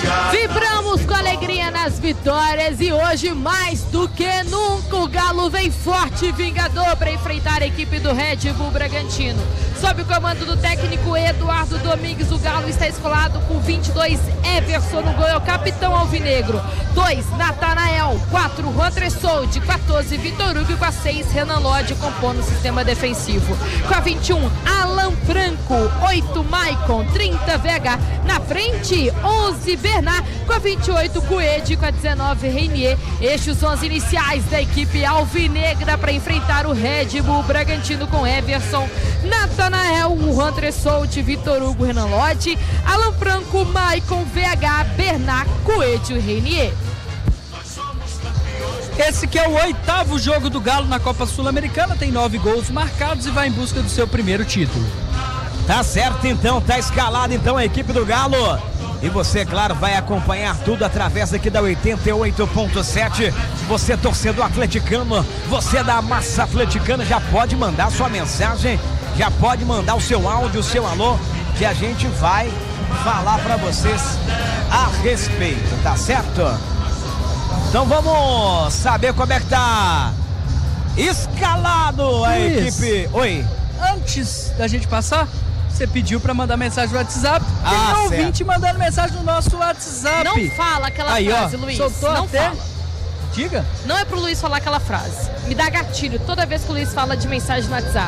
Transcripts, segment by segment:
Vibramos com alegria nas vitórias e hoje, mais do que nunca, o Galo vem forte e vingador para enfrentar a equipe do Red Bull Bragantino. Sob o comando do técnico Eduardo Domingues, o Galo está escolado com 22, Everson no gol, é o capitão alvinegro. 2, Natanael. 4, Rodressoldi. 14, Vitor Hugo. E com a 6, Renan Lodge compondo o sistema defensivo. Com a 21, Alan Franco. 8, Maicon. 30, VH. Na frente, 11, Bernard. Com a 28, Coede. Com a 19, Reinier. Estes são os iniciais da equipe alvinegra para enfrentar o Red Bull Bragantino com Everson, Natanael, Rodressoldi, Vitor Hugo, Renan Lodge, Alan Franco, Maicon, VH, Bernard, Coede e Reinier. Esse que é o 8º jogo do Galo na Copa Sul-Americana, tem 9 gols marcados e vai em busca do seu primeiro título. Tá certo então, tá escalada então a equipe do Galo. E você, claro, vai acompanhar tudo através aqui da 88.7. Você, torcedor atleticano, você da massa atleticana, já pode mandar sua mensagem, já pode mandar o seu áudio, o seu alô, que a gente vai falar pra vocês a respeito, tá certo? Então vamos saber como é que tá escalado a equipe. Oi. Antes da gente passar, você pediu pra mandar mensagem no WhatsApp. Tem um ouvinte mandando mensagem no nosso WhatsApp. Não fala aquela frase, Luiz. Soltou não até. fala. Diga. Não é pro Luiz falar aquela frase. Me dá gatilho toda vez que o Luiz fala de mensagem no WhatsApp.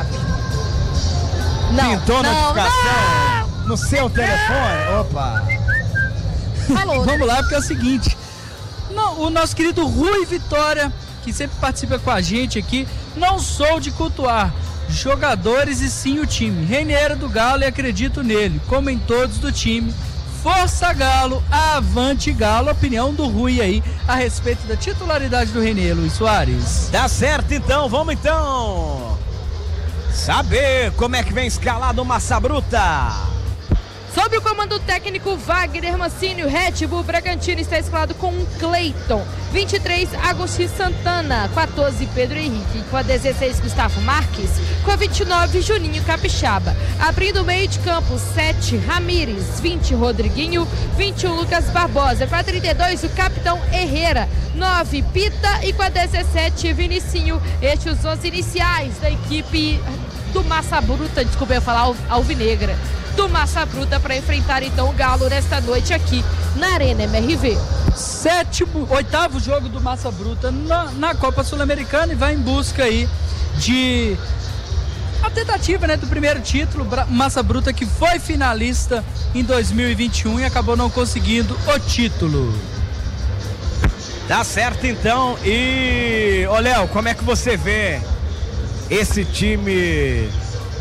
Não. Pintou notificação no seu telefone? Opa. Falou. Vamos lá, porque é o seguinte. O nosso querido Rui Vitória, que sempre participa com a gente aqui, não sou de cultuar jogadores e sim o time. Reinier do Galo e acredito nele, como em todos do time. Força Galo, avante Galo. Opinião do Rui aí a respeito da titularidade do Reinier, Luiz Soares. Tá certo então, vamos então saber como é que vem escalado o Massa Bruta. Sob o comando técnico Wagner Mancini, o Red Bull Bragantino está escalado com um Cleiton, 23, Agostinho Santana, 14, Pedro Henrique, com a 16, Gustavo Marques, com a 29, Juninho Capixaba. Abrindo o meio de campo, 7, Ramires, 20, Rodriguinho, 21, Lucas Barbosa, com a 32, o capitão Herrera, 9, Pita e com a 17, Vinicinho. Estes são os iniciais da equipe do Massa Bruta, desculpa eu falar alvinegra, do Massa Bruta para enfrentar então o Galo nesta noite aqui na Arena MRV. 8º jogo do Massa Bruta na Copa Sul-Americana e vai em busca aí de a tentativa, né, do primeiro título. Massa Bruta que foi finalista em 2021 e acabou não conseguindo o título. Tá certo então. E ô Léo, como é que você vê esse time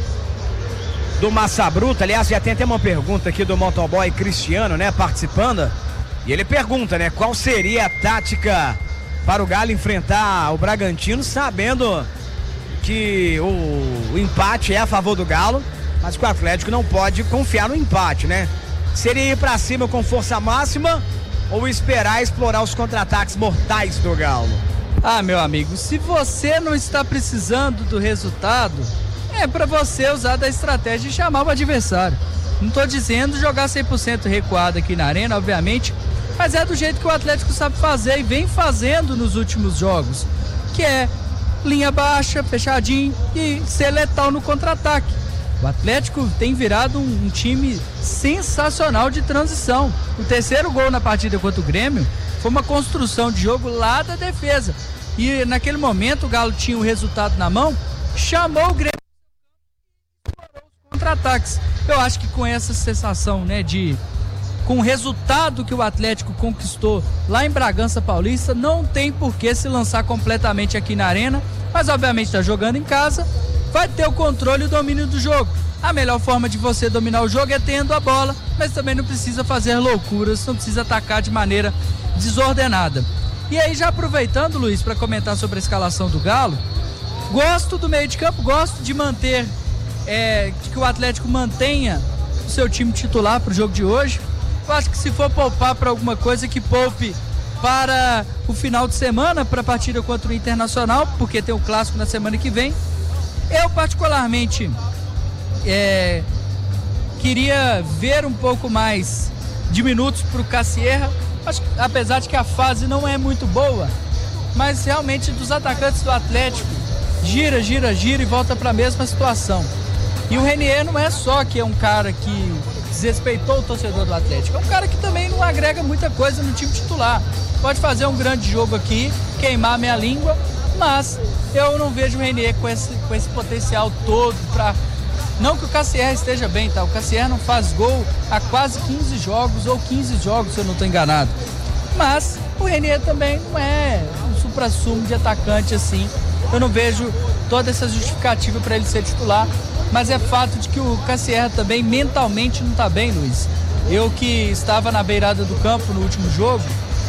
do Massa Bruta? Aliás, já tem até uma pergunta aqui do motoboy Cristiano, né, participando. E ele pergunta, né, qual seria a tática para o Galo enfrentar o Bragantino, sabendo que o empate é a favor do Galo, mas que o Atlético não pode confiar no empate, né? Seria ir pra cima com força máxima ou esperar explorar os contra-ataques mortais do Galo? Ah, meu amigo, se você não está precisando do resultado, é para você usar da estratégia de chamar o adversário. Não estou dizendo jogar 100% recuado aqui na arena, obviamente, mas é do jeito que o Atlético sabe fazer e vem fazendo nos últimos jogos, que é linha baixa, fechadinho e ser letal no contra-ataque. O Atlético tem virado um time sensacional de transição. O terceiro gol na partida contra o Grêmio foi uma construção de jogo lá da defesa. E naquele momento o Galo tinha o resultado na mão, chamou o Grêmio e explorou os contra-ataques. Eu acho que com essa sensação, né, com o resultado que o Atlético conquistou lá em Bragança Paulista, não tem por que se lançar completamente aqui na arena, mas obviamente está jogando em casa, vai ter o controle e o domínio do jogo. A melhor forma de você dominar o jogo é tendo a bola, mas também não precisa fazer loucuras, não precisa atacar de maneira desordenada. E aí, já aproveitando, Luiz, para comentar sobre a escalação do Galo, gosto do meio de campo, gosto de manter, que o Atlético mantenha o seu time titular para o jogo de hoje. Eu acho que se for poupar para alguma coisa, que poupe para o final de semana, para a partida contra o Internacional, porque tem o clássico na semana que vem. Eu particularmente queria ver um pouco mais de minutos para o Cassierra. Acho que, apesar de que a fase não é muito boa, mas realmente dos atacantes do Atlético, gira e volta para a mesma situação. E o Renier não é só que é um cara que desrespeitou o torcedor do Atlético, é um cara que também não agrega muita coisa no time titular. Pode fazer um grande jogo aqui, queimar a minha língua, mas eu não vejo o Renier com esse potencial todo para... Não que o Cassierra esteja bem, tá? O Cassierra não faz gol há quase 15 jogos, ou 15 jogos, se eu não estou enganado. Mas o Renier também não é um supra-sumo de atacante assim. Eu não vejo toda essa justificativa para ele ser titular, mas é fato de que o Cassierra também mentalmente não está bem, Luiz. Eu que estava na beirada do campo no último jogo,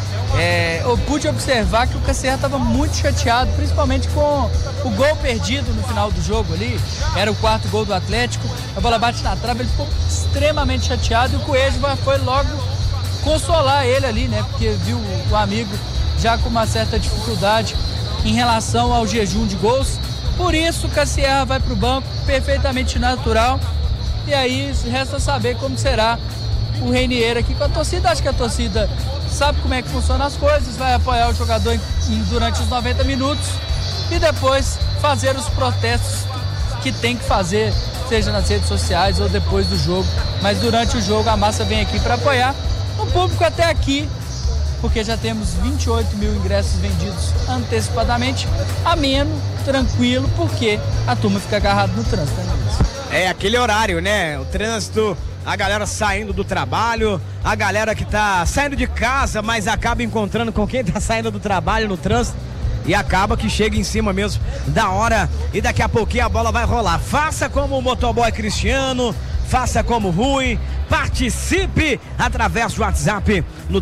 eu pude observar que o Cassierra estava muito chateado, principalmente com o gol perdido no final do jogo ali. Era o 4º gol do Atlético, a bola bate na trave, ele ficou extremamente chateado e o Coelho foi logo consolar ele ali, né? Porque viu o amigo já com uma certa dificuldade em relação ao jejum de gols. Por isso o Cassierra vai para o banco, perfeitamente natural. E aí resta saber como será o Renier aqui com a torcida. Acho que a torcida sabe como é que funcionam as coisas, vai apoiar o jogador durante os 90 minutos e depois fazer os protestos que tem que fazer, seja nas redes sociais ou depois do jogo. Mas durante o jogo a massa vem aqui para apoiar. O público até aqui, porque já temos 28 mil ingressos vendidos antecipadamente, ameno, tranquilo, porque a turma fica agarrada no trânsito, né? É aquele horário, né? O trânsito, a galera saindo do trabalho, a galera que tá saindo de casa, mas acaba encontrando com quem tá saindo do trabalho no trânsito e acaba que chega em cima mesmo da hora e daqui a pouquinho a bola vai rolar. Faça como o motoboy Cristiano, faça como o Rui, participe através do WhatsApp no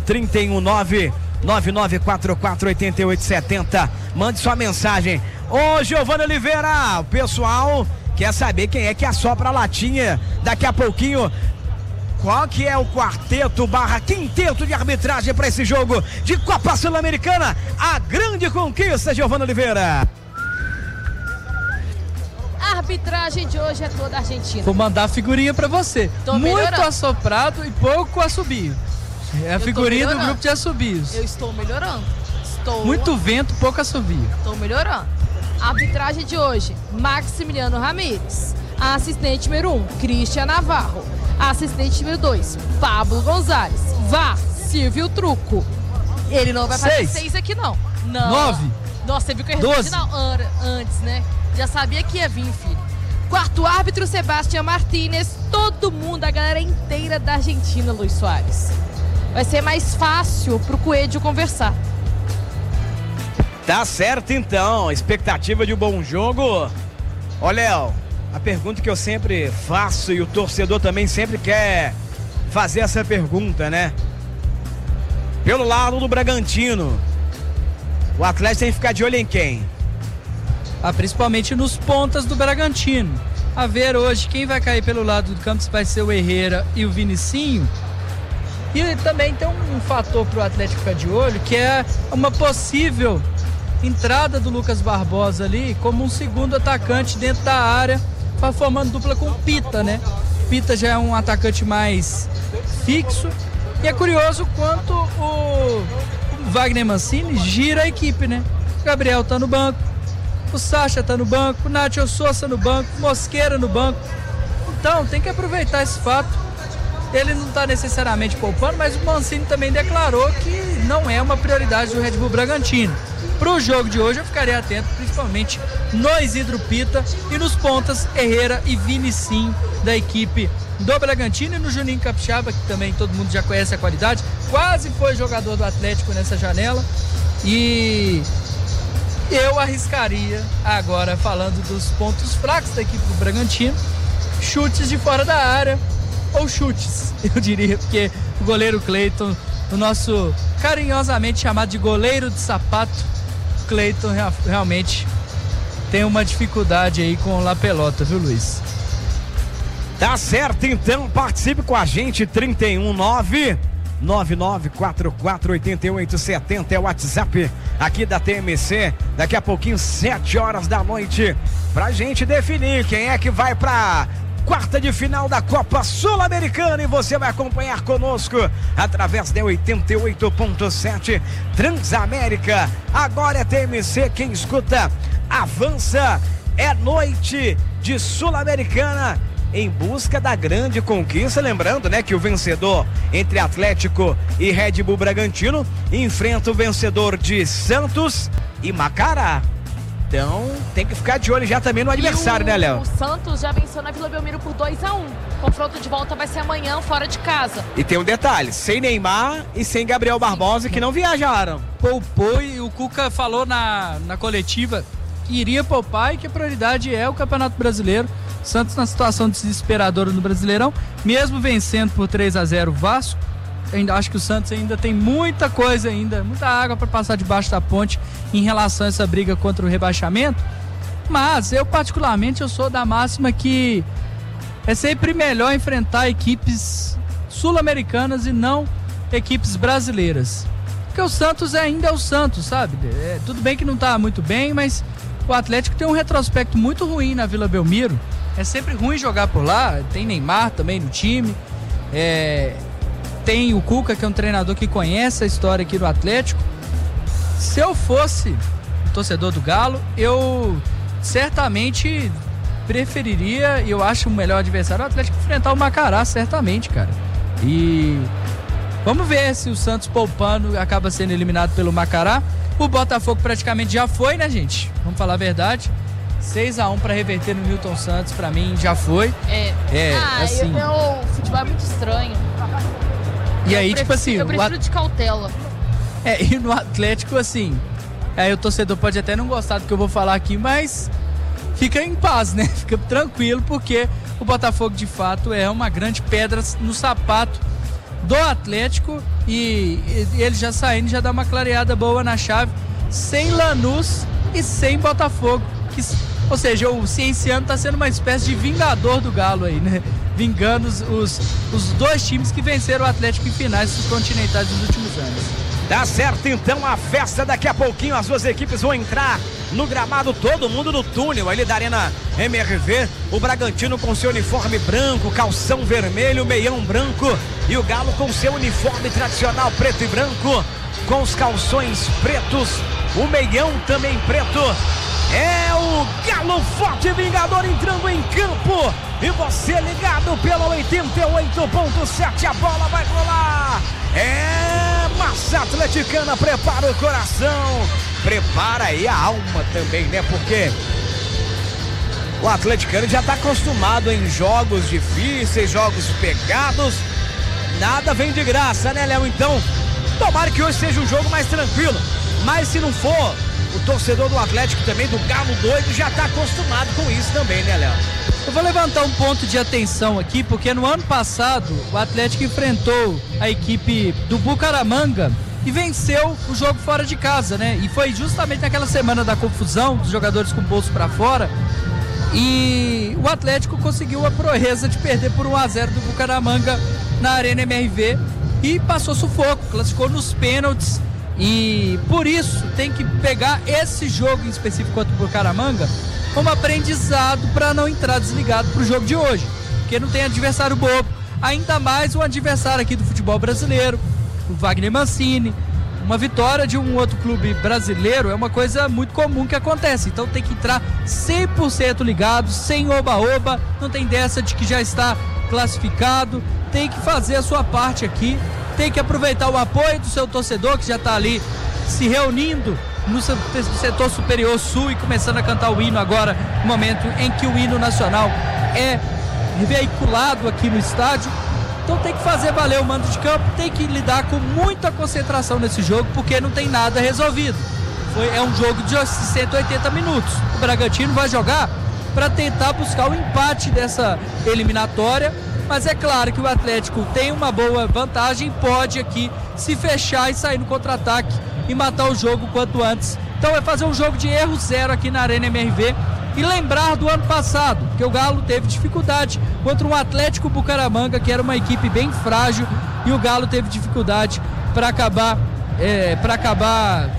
319-9944-8870. Mande sua mensagem. Ô Giovana Oliveira, o pessoal quer saber quem é que assopra a latinha daqui a pouquinho. Qual que é o quarteto/quinteto de arbitragem para esse jogo de Copa Sul-Americana? A grande conquista, Giovana Oliveira. A arbitragem de hoje é toda argentina. Vou mandar a figurinha para você. Muito assoprado e pouco assobio. É a figurinha do grupo de assobios. Eu estou melhorando. Muito vento, pouco assobio. Estou melhorando. A arbitragem de hoje, Maximiliano Ramírez. A assistente número 1, Cristian Navarro. A assistente número 2, Pablo Gonzalez. VAR, Silvio Truco. Ele não vai fazer 6 aqui, não. 9. Nossa, você viu que eu errei antes, né? Já sabia que ia vir, filho. Quarto árbitro, Sebastián Martínez. Todo mundo, a galera inteira da Argentina, Luiz Soares. Vai ser mais fácil pro Coelho conversar. Tá certo, então. Expectativa de um bom jogo. Ó, Léo, a pergunta que eu sempre faço e o torcedor também sempre quer fazer essa pergunta, né? Pelo lado do Bragantino, o Atlético tem que ficar de olho em quem? Principalmente nos pontas do Bragantino. A ver hoje quem vai cair pelo lado do campo, se vai ser o Herrera e o Vinicinho. E também tem um fator para o Atlético ficar de olho, que é uma possível entrada do Lucas Barbosa ali como um segundo atacante dentro da área, formando dupla com o Pita, né? Pita já é um atacante mais fixo e é curioso quanto o Wagner Mancini gira a equipe, né? O Gabriel tá no banco, o Sacha tá no banco, o Nacho Souza no banco, o Mosquera no banco. Então tem que aproveitar esse fato. Ele não está necessariamente poupando, mas o Mancini também declarou que não é uma prioridade do Red Bull Bragantino. Para o jogo de hoje eu ficaria atento principalmente no Isidro Pita e nos pontas Herrera e Vinicinho da equipe do Bragantino e no Juninho Capixaba, que também todo mundo já conhece a qualidade, quase foi jogador do Atlético nessa janela. E eu arriscaria agora, falando dos pontos fracos da equipe do Bragantino, chutes de fora da área, ou chutes, eu diria, porque o goleiro Cleiton, o nosso carinhosamente chamado de goleiro de sapato, Cleiton realmente tem uma dificuldade aí com La Pelota, viu, Luiz? Tá certo, então participe com a gente. 319-9944-8870 é o WhatsApp aqui da TMC. Daqui a pouquinho, 7 horas da noite, pra gente definir quem é que vai pra quarta de final da Copa Sul-Americana e você vai acompanhar conosco através da 88.7 Transamérica. Agora é TMC, quem escuta avança. É noite de Sul-Americana em busca da grande conquista, lembrando, né, que o vencedor entre Atlético e Red Bull Bragantino enfrenta o vencedor de Santos e Macará. Então tem que ficar de olho já também no adversário, né, Léo? O Santos já venceu na Vila Belmiro por 2-1. Confronto de volta vai ser amanhã, fora de casa. E tem um detalhe, sem Neymar e sem Gabriel Barbosa, que não viajaram. Poupou, e o Cuca falou na coletiva que iria poupar e que a prioridade é o Campeonato Brasileiro. Santos na situação desesperadora no Brasileirão, mesmo vencendo por 3-0 o Vasco. Ainda acho que o Santos ainda tem muita coisa ainda, muita água para passar debaixo da ponte em relação a essa briga contra o rebaixamento. Mas eu particularmente eu sou da máxima que é sempre melhor enfrentar equipes sul-americanas e não equipes brasileiras. Porque o Santos ainda é o Santos, sabe? Tudo bem que não tá muito bem, mas o Atlético tem um retrospecto muito ruim na Vila Belmiro. É sempre ruim jogar por lá. Tem Neymar também no time. Tem o Cuca, que é um treinador que conhece a história aqui do Atlético. Se eu fosse um torcedor do Galo, eu certamente preferiria, e eu acho o melhor adversário, o Atlético enfrentar o Macará, certamente, cara. E vamos ver se o Santos poupando acaba sendo eliminado pelo Macará. O Botafogo praticamente já foi, né, gente? Vamos falar a verdade. 6-1 para reverter no Newton Santos, pra mim já foi. Assim. O futebol é muito estranho. E aí, tipo assim, eu prefiro de cautela. E no Atlético, assim, aí o torcedor pode até não gostar do que eu vou falar aqui, mas fica em paz, né? Fica tranquilo, porque o Botafogo de fato é uma grande pedra no sapato do Atlético, e ele já saindo já dá uma clareada boa na chave, sem Lanús e sem Botafogo, ou seja, o Cienciano tá sendo uma espécie de vingador do Galo aí, né? Vingando os dois times que venceram o Atlético em finais continentais nos últimos anos. Tá certo, então a festa daqui a pouquinho, as duas equipes vão entrar no gramado, todo mundo no túnel ali da Arena MRV, o Bragantino com seu uniforme branco, calção vermelho, meião branco, e o Galo com seu uniforme tradicional preto e branco, com os calções pretos, o meião também preto. É o Galo Forte Vingador entrando em campo, e você ligado pela 88.7, a bola vai rolar. Massa atleticana, prepara o coração, prepara aí a alma também, né? Porque o atleticano já tá acostumado em jogos difíceis, jogos pegados, nada vem de graça, né, Léo? Então, tomara que hoje seja um jogo mais tranquilo, mas se não for, o torcedor do Atlético também, do Galo doido, já tá acostumado com isso também, né, Léo? Eu vou levantar um ponto de atenção aqui, porque no ano passado o Atlético enfrentou a equipe do Bucaramanga e venceu o jogo fora de casa, né? E foi justamente naquela semana da confusão, dos jogadores com o bolso para fora, e o Atlético conseguiu a proeza de perder por 1-0 do Bucaramanga na Arena MRV e passou sufoco, classificou nos pênaltis. E por isso tem que pegar esse jogo em específico contra o Bucaramanga como aprendizado para não entrar desligado pro jogo de hoje, porque não tem adversário bobo, ainda mais um adversário aqui do futebol brasileiro, o Wagner Mancini. Uma vitória de um outro clube brasileiro é uma coisa muito comum que acontece, então tem que entrar 100% ligado, sem oba-oba, não tem dessa de que já está classificado, tem que fazer a sua parte aqui, tem que aproveitar o apoio do seu torcedor que já está ali se reunindo no setor superior sul e começando a cantar o hino agora, no momento em que o hino nacional é veiculado aqui no estádio. Então tem que fazer valer o mando de campo, tem que lidar com muita concentração nesse jogo, porque não tem nada resolvido. É um jogo de 180 minutos. O Bragantino vai jogar para tentar buscar o empate dessa eliminatória, mas é claro que o Atlético tem uma boa vantagem, pode aqui se fechar e sair no contra-ataque e matar o jogo quanto antes. Então é fazer um jogo de erro zero aqui na Arena MRV e lembrar do ano passado, que o Galo teve dificuldade contra um Atlético Bucaramanga, que era uma equipe bem frágil, e o Galo teve dificuldade para acabar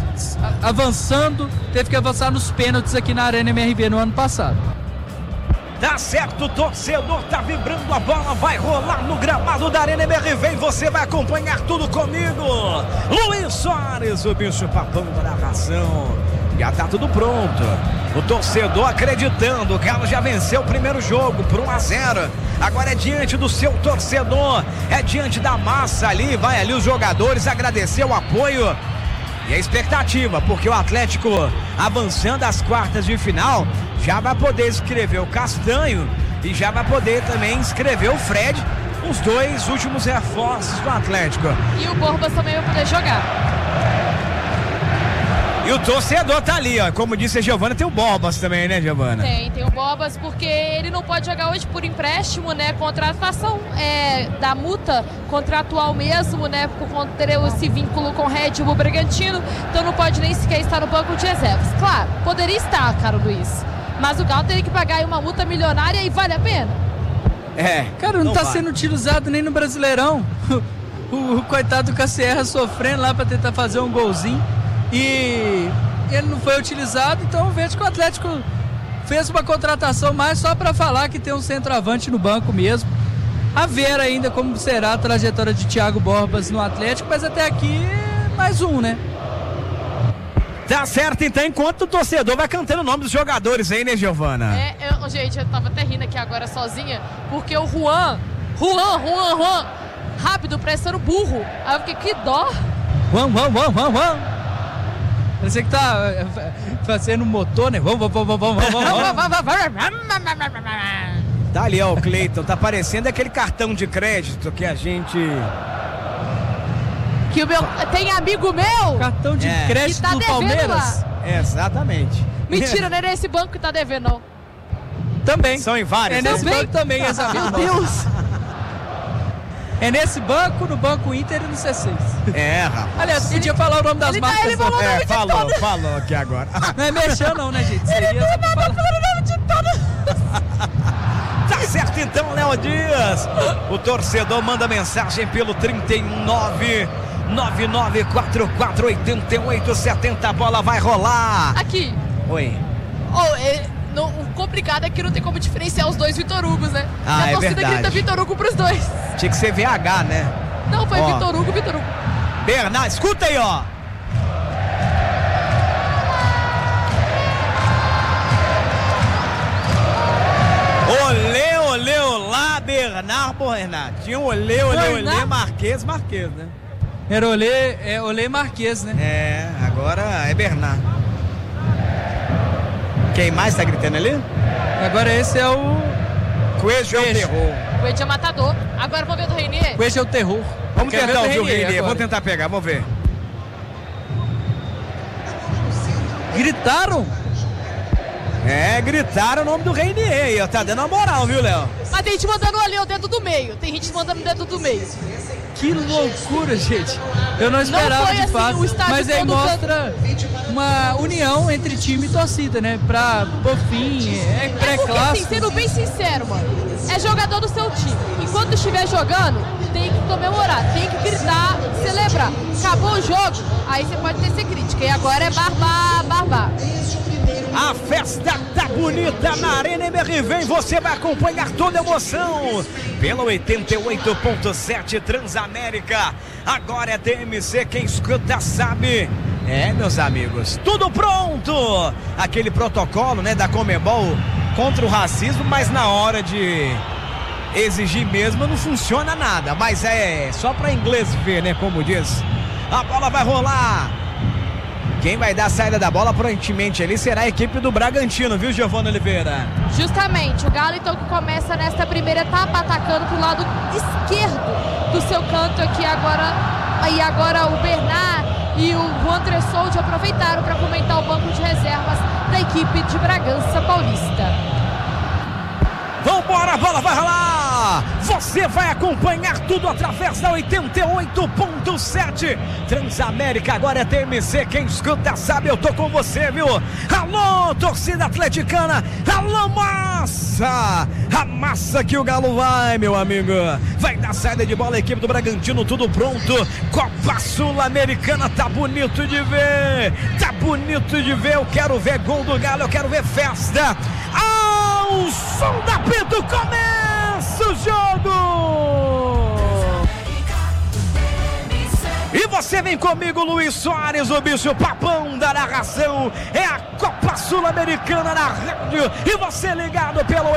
avançando, teve que avançar nos pênaltis aqui na Arena MRV no ano passado. Tá certo, o torcedor tá vibrando, a bola vai rolar no gramado da Arena MRV e você vai acompanhar tudo comigo. Luiz Soares, o bicho papão da narração. Já tá tudo pronto. O torcedor acreditando, o Galo já venceu o primeiro jogo por 1-0. Agora é diante do seu torcedor, é diante da massa ali, vai ali os jogadores agradecer o apoio. E a expectativa, porque o Atlético avançando às quartas de final, já vai poder escrever o Castanho e já vai poder também escrever o Fred, os dois últimos reforços do Atlético. E o Borbas também vai poder jogar. E o torcedor tá ali, ó. Como disse a Giovana, tem o Borbas também, né, Giovana? Tem o Borbas, porque ele não pode jogar hoje por empréstimo, né? Contratação da multa contratual mesmo, né? Por conta ter esse vínculo com o Red Bull Bragantino. Então não pode nem sequer estar no banco de reservas. Claro, poderia estar, cara Luiz. Mas o Galo teria que pagar aí uma multa milionária e vale a pena. Cara, não tá sendo utilizado nem no Brasileirão. O coitado do Cassierra sofrendo lá pra tentar fazer um golzinho. E ele não foi utilizado, então eu vejo que o Atlético fez uma contratação mais só para falar que tem um centroavante no banco mesmo. A ver ainda como será a trajetória de Thiago Borbas no Atlético, mas até aqui mais um, né? Tá certo, então, enquanto o torcedor vai cantando o nome dos jogadores aí, né, Giovana? Gente, eu tava até rindo aqui agora sozinha, porque o Juan, rápido, parecendo burro. Aí eu fiquei, que dó. Juan. Parece que tá fazendo motor, né? Vamos. Tá ali, ó, o Cleiton. Tá parecendo aquele cartão de crédito que a gente... Que o meu... Tem amigo meu... Cartão de crédito tá do Palmeiras. Exatamente. Mentira, não é nesse banco que tá devendo, não. Também. São em vários. É nesse banco também, essa Meu Deus. É nesse banco, no Banco Inter e no C6. Rapaz. Aliás, podia falar o nome das marcas. Ele falou o nome de todas. Falou aqui agora. Não é mexer não, né, gente? Seria só pra falar. Tá certo então, Léo Dias. O torcedor manda mensagem pelo 31999448870. A bola vai rolar. Aqui. Oi. O complicado é que não tem como diferenciar os dois Vitor Hugos, né? A torcida verdade. grita Vitor Hugo pros dois. Tinha que ser VH, né? Não, foi Vitor Hugo. Bernardo, escuta aí, ó. Olê, olá, Bernardo. Tinha um olê, Marquês, né? Era olê Marquês, né? Agora é Bernardo. Quem mais tá gritando ali? Agora esse é o... Coelho é o terror. Coelho é matador. Agora vamos ver do Reinier. Coelho é o terror. Vamos tentar ouvir o Reinier. Vamos tentar pegar, vamos ver. Gritaram? Gritaram o nome do Reinier aí, ó. Tá dando uma moral, viu, Léo? Mas tem gente mandando ali o dedo do meio. Tem gente mandando o dedo do meio. Que loucura, gente. Eu não esperava, foi de assim, fato. o estádio Mas aí todo mostra uma união entre time e torcida, né? Pra, por fim, Porque, assim, pré-clássico. sendo bem sincero, mano, é jogador do seu time. Enquanto estiver jogando, tem que comemorar, tem que gritar, celebrar. Acabou o jogo, aí você pode tecer crítica. E agora é barbar. A festa tá bonita na Arena MRV e você vai acompanhar toda a emoção pela 88.7 Transamérica. Agora é TMC, quem escuta sabe. Meus amigos, tudo pronto. Aquele protocolo, né, da Conmebol contra o racismo, mas na hora de exigir mesmo não funciona nada. Mas é só pra inglês ver, né, como diz. A bola vai rolar. Quem vai dar a saída da bola, aparentemente, ali será a equipe do Bragantino, viu, Giovana Oliveira? Justamente, o Galo então que começa nesta primeira etapa atacando pro lado esquerdo do seu canto aqui agora. Aí agora o Bernard e o Juan Tressoldi aproveitaram para comentar o banco de reservas da equipe de Bragança Paulista. Vambora, a bola vai rolar! Você vai acompanhar tudo através da 88.7 Transamérica, agora é TMC, quem escuta sabe, eu tô com você, viu? Alô, torcida atleticana, alô, massa! A massa que o Galo vai, meu amigo. Vai dar saída de bola a equipe do Bragantino, tudo pronto. Copa Sul-Americana, tá bonito de ver. Eu quero ver gol do Galo, eu quero ver festa. Ao o som da apito, começa o jogo! E você vem comigo, Luiz Soares, o bicho papão da narração. É a Copa Sul-Americana na rádio. E você ligado pelo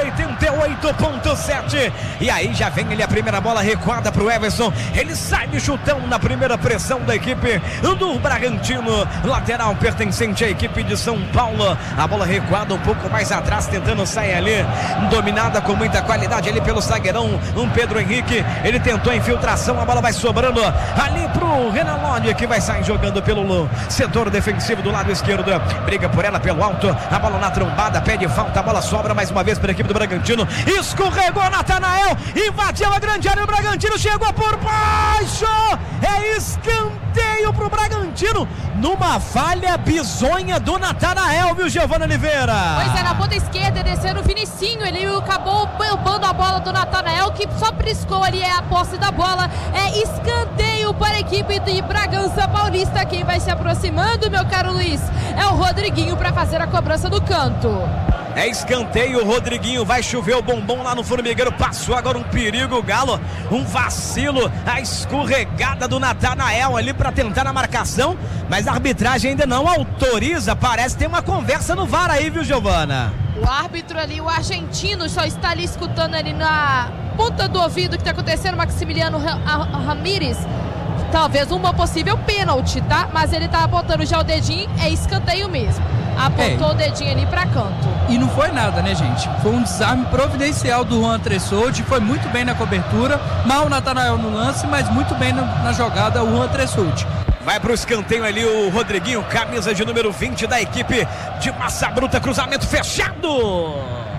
88.7. E aí já vem ele, a primeira bola recuada pro Everson. Ele sai de chutão na primeira pressão da equipe do Bragantino. Lateral pertencente à equipe de São Paulo. A bola recuada um pouco mais atrás, tentando sair ali. Dominada com muita qualidade ali pelo zagueirão, Pedro Henrique. Ele tentou a infiltração, a bola vai sobrando ali pro Renan Lodge, que vai sair jogando pelo setor defensivo do lado esquerdo. Briga por ela pelo alto, a bola na trombada, pede falta, a bola sobra mais uma vez para a equipe do Bragantino. Escorregou Natanael, invadiu a grande área, o Bragantino chegou por baixo. É escanteio pro Bragantino, numa falha bizonha do Natanael, viu, Giovana Oliveira? Pois é, na ponta esquerda, descendo o Vinicinho, ele acabou roubando a bola do Natanael, que só priscou ali a posse da bola. É escanteio para a equipe de Bragança Paulista. Quem vai se aproximando, meu caro Luiz, é o Rodriguinho para fazer a cobrança do canto. É escanteio, o Rodriguinho, vai chover o bombom lá no formigueiro, passou agora um perigo, o Galo, um vacilo, a escorregada do Natanael ali para tentar na marcação, mas a arbitragem ainda não autoriza, parece ter uma conversa no VAR aí, viu, Giovana? O árbitro ali, o argentino, só está ali escutando ali na ponta do ouvido o que está acontecendo, Maximiliano Ramírez. Talvez uma possível pênalti, tá? Mas ele tá apontando já o dedinho, é escanteio mesmo. Apontou o dedinho ali pra canto. E não foi nada, né, gente? Foi um desarme providencial do Juan Tressoldi, foi muito bem na cobertura, mal o Natanael no lance, mas muito bem na jogada o Juan Tressoldi. Vai pro escanteio ali o Rodriguinho, camisa de número 20 da equipe de Massa Bruta, cruzamento fechado.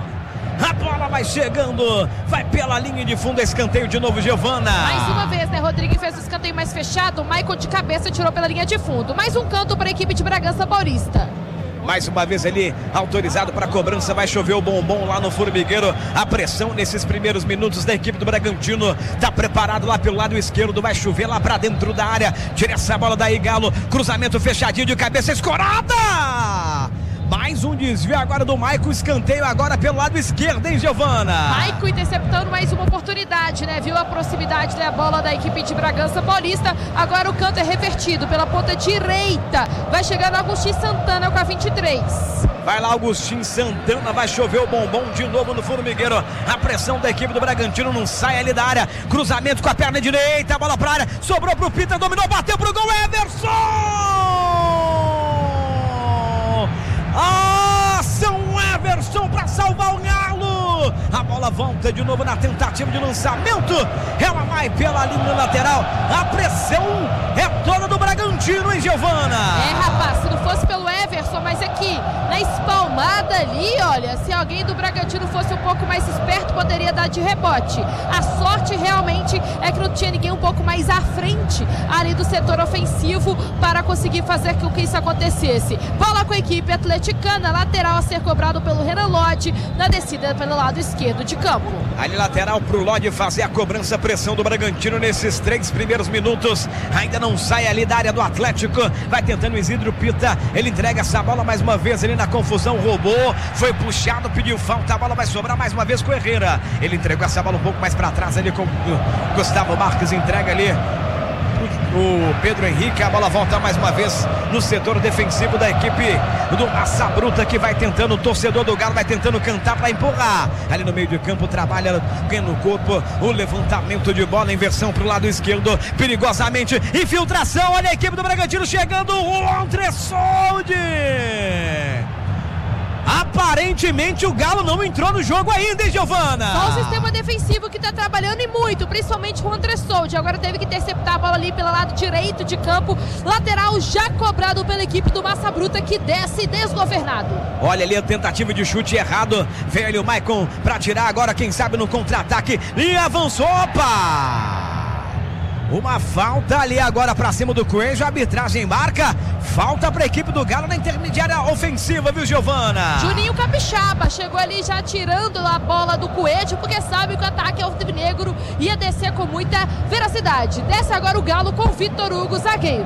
A bola vai chegando, vai pela linha de fundo, escanteio de novo, Giovana. Mais uma vez, né, Rodriguinho fez o escanteio mais fechado, o Maicon de cabeça tirou pela linha de fundo. Mais um canto para a equipe de Bragança Paulista. Mais uma vez ali, autorizado para cobrança, vai chover o bombom lá no formigueiro. A pressão nesses primeiros minutos da equipe do Bragantino. Tá preparado lá pelo lado esquerdo, vai chover lá para dentro da área. Tira essa bola daí, Galo. Cruzamento fechadinho de cabeça, escorada! Mais um desvio agora do Maicon, escanteio agora pelo lado esquerdo, hein, Giovana? Maicon interceptando mais uma oportunidade, né? Viu a proximidade da bola da equipe de Bragança Paulista. Agora o canto é revertido pela ponta direita. Vai chegando Agostinho Santana com a 23. Vai lá Agostinho Santana, vai chover o bombom de novo no formigueiro. A pressão da equipe do Bragantino não sai ali da área. Cruzamento com a perna direita, a bola pra área. Sobrou pro Pita, dominou, bateu pro gol, Everson! São Everson para salvar o Galo. A bola volta de novo na tentativa de lançamento. Ela vai pela linha lateral. A pressão é toda do Bragantino, hein, Giovana? É, rapaz, se não fosse pelo Everson, mas aqui na espalmada ali, olha, se alguém do Bragantino fosse um pouco mais esperto, poderia dar de rebote. A sorte realmente é que não tinha ninguém um pouco mais à frente ali do setor ofensivo para conseguir fazer com que isso acontecesse. Bola com a equipe atleticana, lateral a ser cobrado pelo Renan Lodge na descida pelo lado esquerdo de campo. Ali lateral pro Lodge fazer a cobrança, pressão do Bragantino nesses 3 primeiros minutos. Ainda não sai ali da área do Atlético. Vai tentando o Isidro Pita. Ele entrega essa bola mais uma vez ali na confusão. Roubou, foi puxado, pediu falta. A bola vai sobrar mais uma vez com o Herrera. Ele entregou essa bola um pouco mais para trás ali com o Gustavo Marques. Entrega ali o Pedro Henrique. A bola volta mais uma vez no setor defensivo da equipe do Massa Bruta, que vai tentando, o torcedor do Galo vai tentando cantar para empurrar. Ali no meio de campo trabalha no corpo o levantamento de bola, inversão para o lado esquerdo, perigosamente, infiltração. Olha a equipe do Bragantino chegando, o Juan Tressoldi. Aparentemente o Galo não entrou no jogo ainda, hein, Giovana? Só o sistema defensivo que tá trabalhando e muito, principalmente o Juan Tressoldi. Agora teve que interceptar a bola ali pelo lado direito de campo. Lateral já cobrado pela equipe do Massa Bruta, que desce desgovernado. Olha ali a tentativa de chute errado. Veio ali o Maicon pra tirar agora, quem sabe no contra-ataque. E avançou, opa! Uma falta ali agora pra cima do Coelho, a arbitragem marca. Falta pra equipe do Galo na intermediária ofensiva, viu, Giovana? Juninho Capixaba chegou ali já tirando a bola do Coelho, porque sabe que o ataque alvinegro ia descer com muita veracidade. Desce agora o Galo com o Vitor Hugo, zagueiro.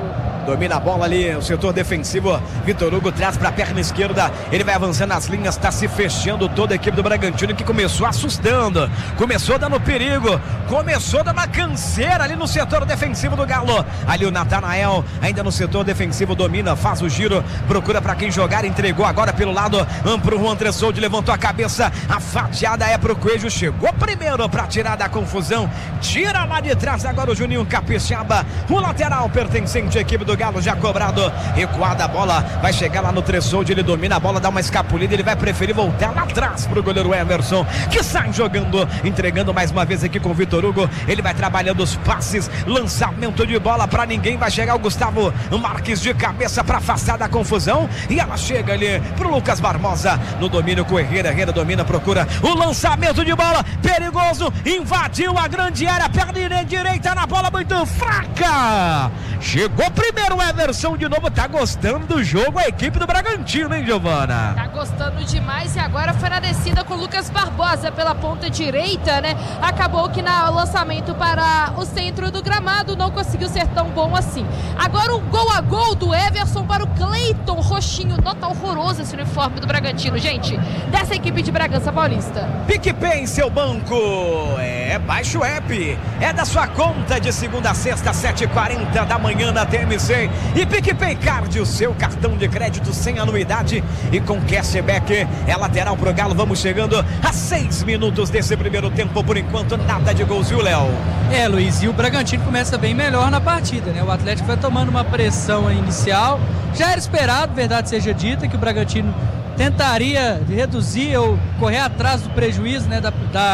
Domina a bola ali, o setor defensivo. Vitor Hugo traz para a perna esquerda. Ele vai avançando nas linhas, está se fechando toda a equipe do Bragantino, que começou assustando. Começou dando perigo. Começou dando uma canseira ali no setor defensivo do Galo. Ali o Natanael, ainda no setor defensivo, domina, faz o giro, procura para quem jogar, entregou agora pelo lado para o Juan Tressoldi, levantou a cabeça, a fatiada é pro Coelho, chegou primeiro para tirar da confusão, tira lá de trás agora o Juninho Capixaba, o lateral pertencente à equipe do Galo, já cobrado, recuada a bola, vai chegar lá no Tressoldi, ele domina a bola, dá uma escapulida, ele vai preferir voltar lá atrás pro goleiro Emerson, que sai jogando, entregando mais uma vez aqui com o Vitor Hugo, ele vai trabalhando os passes, lançamento de bola para ninguém, vai chegar o Gustavo Marques de cabeça para afastar da confusão, e ela chega ali pro Lucas Barbosa, no domínio com o Herrera, Herrera domina, procura o lançamento de bola, perigoso, invadiu a grande área, perna direita na bola, muito fraca, chegou primeiro o Emerson de novo, tá gostando do jogo a equipe do Bragantino, hein, Giovana? Tá gostando demais, e agora foi na descida com o Lucas Barbosa pela ponta direita, né? Acabou que no lançamento para o centro do gramado não conseguiu ser tão bom assim. Agora o gol a gol do Everson para o Cleiton Roxinho. Nota horrorosa esse uniforme do Bragantino, gente, dessa equipe de Bragança Paulista. PicPay em seu banco, baixe o app, é da sua conta de segunda a sexta, 7h40 da manhã na TMC, e PicPay Card, o seu cartão de crédito sem anuidade e com cashback, é lateral pro Galo, vamos chegando a 6 minutos desse primeiro tempo, por enquanto nada de gols, viu, Léo? Luiz, e o Bragantino começa bem melhor na partida, né? O Atlético vai tomando uma pressão inicial, já era esperado, verdade seja dita, que o Bragantino tentaria reduzir ou correr atrás do prejuízo, né,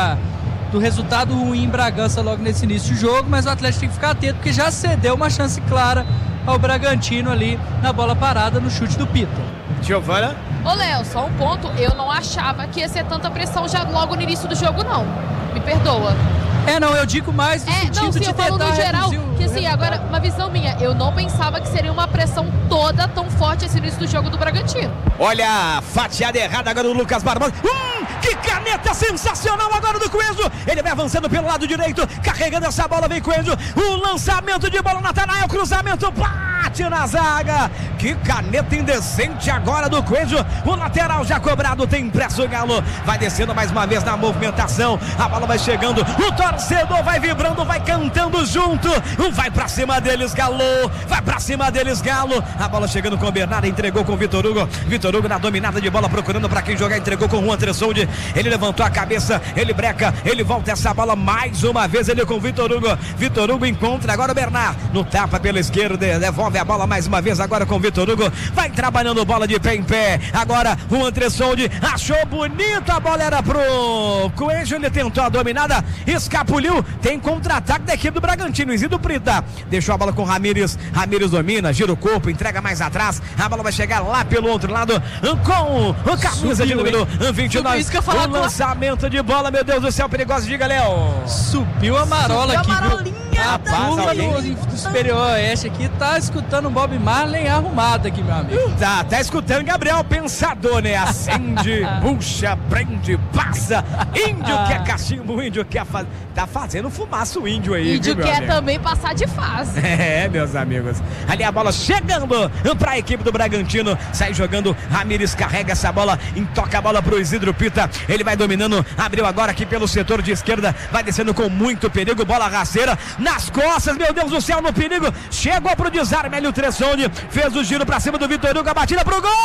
do resultado ruim em Bragança logo nesse início do jogo, mas o Atlético tem que ficar atento, porque já cedeu uma chance clara ao Bragantino ali na bola parada, no chute do Pita. Giovana? Ô Léo, só um ponto, eu não achava que ia ser tanta pressão já logo no início do jogo, não, me perdoa. Não, eu digo mais no sentido de eu falo no geral, que assim, agora, uma visão minha, eu não pensava que seria uma pressão toda tão forte esse início do jogo do Bragantino. Olha a fatiada errada agora do Lucas Barbosa, que caneta sensacional agora do Coelho, ele vai avançando pelo lado direito, carregando essa bola, vem Coelho, o lançamento de bola, Natanael, cruzamento, bate na zaga, que caneta indecente agora do Coelho, o lateral já cobrado, tem pressa o Galo, vai descendo mais uma vez na movimentação, a bola vai chegando, o torcedor vai vibrando, vai cantando junto, vai pra cima deles Galo, vai pra cima deles Galo, a bola chegando com o Bernardo, entregou com o Vitor Hugo na dominada de bola, procurando pra quem jogar, entregou com o Juan Tressoldi, ele levantou a cabeça, ele breca, ele volta essa bola mais uma vez, ele com o Vitor Hugo encontra agora o Bernardo, no tapa pela esquerda, devolve a bola mais uma vez agora com o Vitor Hugo, vai trabalhando bola de pé em pé, agora o Juan Tressoldi achou bonito, a bola era pro Coelho, ele tentou a dominada, escapuliu, tem contra-ataque da equipe do Bragantino, Isidro Prita, deixou a bola com o Ramires domina, gira o corpo, entrega mais atrás, a bola vai chegar lá pelo outro lado, com o camisa de número 29, o lançamento de bola, meu Deus do céu, perigoso, diga, Léo. Subiu a marola aqui, viu? A turma do Superior Oeste aqui tá escutando o Bob Marley arrumado aqui, meu amigo. Tá escutando Gabriel Pensador, né? Acende, puxa, prende, passa, índio quer cachimbo, índio quer fazer, tá fazendo fumaça o índio aí, índio viu, quer também passar de fase. Meus amigos, ali a bola chegando pra equipe do Bragantino, sai jogando, Ramires carrega essa bola, toca a bola pro Isidro Pita, ele vai dominando, abriu agora aqui pelo setor de esquerda, vai descendo com muito perigo, bola rasteira, nas costas, meu Deus do céu, no perigo, chegou pro desarme, ali o Tressoldi, fez o giro pra cima do Vitor Hugo, a batida pro gol,